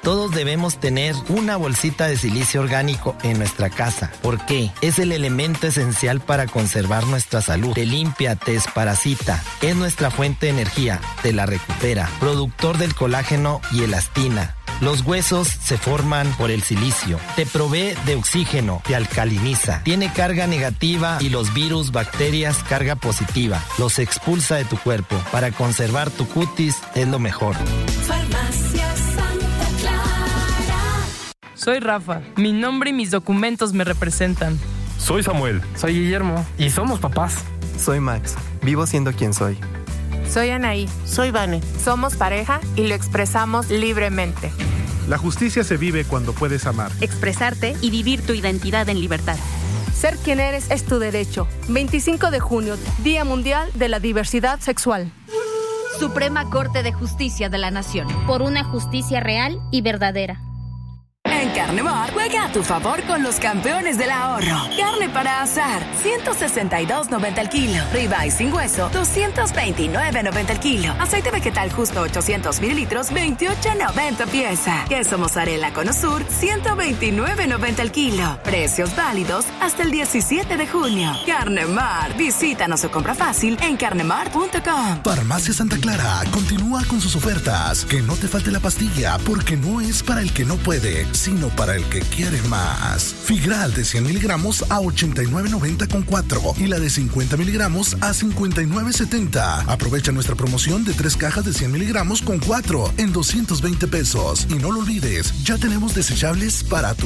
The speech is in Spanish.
Todos debemos tener una bolsita de silicio orgánico en nuestra casa. ¿Por qué? Es el elemento esencial para conservar nuestra salud. Te limpia, te desparasita. Es nuestra fuente de energía. Te la recupera. Productor del colágeno y elastina. Los huesos se forman por el silicio. Te provee de oxígeno, te alcaliniza. Tiene carga negativa y los virus, bacterias, carga positiva. Los expulsa de tu cuerpo. Para conservar tu cutis es lo mejor. Farmacia Santa Clara. Soy Rafa. Mi nombre y mis documentos me representan. Soy Samuel. Soy Guillermo. Y somos papás. Soy Max. Vivo siendo quien soy. Soy Anaí. Soy Vane. Somos pareja y lo expresamos libremente. La justicia se vive cuando puedes amar, expresarte y vivir tu identidad en libertad. Ser quien eres es tu derecho. 25 de junio, Día Mundial de la Diversidad Sexual. Suprema Corte de Justicia de la Nación. Por una justicia real y verdadera. En Carnemar, juega a tu favor con los campeones del ahorro. Carne para asar, 162.90 el kilo. Ribeye sin hueso, 229.90 el kilo. Aceite vegetal justo 800 mililitros, 28.90 pieza. Queso mozzarella Cono Sur, 129.90 el kilo. Precios válidos hasta el 17 de junio. Carnemar, visítanos o compra fácil en carnemar.com. Farmacia Santa Clara continúa con sus ofertas. Que no te falte la pastilla, porque no es para el que no puede, sino para el que quiere más. Figral de 100 miligramos a 89.90 con 4 y la de 50 miligramos a 59.70. Aprovecha nuestra promoción de 3 cajas de 100 miligramos con 4 en 220 pesos. Y no lo olvides, ya tenemos desechables para tu